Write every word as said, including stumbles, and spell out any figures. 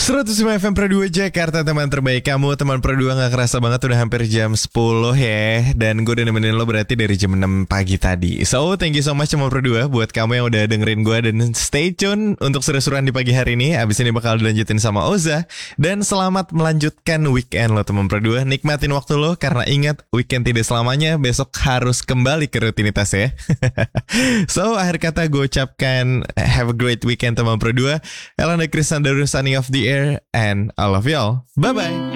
seratus lima F M Pro dua Jakarta, teman terbaik kamu. Teman Pro dua gak kerasa banget udah hampir jam sepuluh ya. Dan gue udah nemenin lo berarti dari jam enam pagi tadi. So thank you so much teman Pro dua buat kamu yang udah dengerin gue. Dan stay tune untuk seru-seruan di pagi hari ini. Abis ini bakal dilanjutin sama Oza. Dan selamat melanjutkan weekend lo teman Pro dua. Nikmatin waktu lo, karena ingat weekend tidak selamanya. Besok harus kembali ke rutinitas ya. So akhir kata gue ucapkan have a great weekend teman Pro dua. Elana Kristandaru signing off the air, and I love y'all. Bye bye.